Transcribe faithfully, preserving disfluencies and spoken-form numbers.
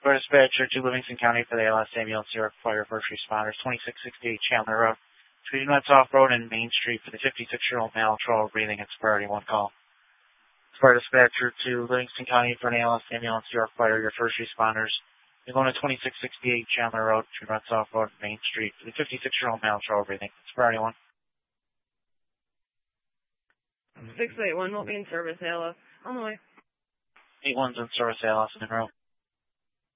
Square Dispatcher to Livingston County for the A L S ambulance zero fire first responders, twenty-six sixty-eight Chandler Road. Treating Nuts Off Road and Main Street for the fifty-six-year-old male trouble breathing. It's priority one call. Square Dispatcher to Livingston County for an A L S ambulance zero fire your first responders. You're going to twenty-six sixty-eight Chandler Road, Treating Nuts Off Road, Main Street for the fifty-six-year-old male trouble breathing. It's priority one. six eight one will be in service, A L S. On the way. eight one's in service, A L S in Monroe.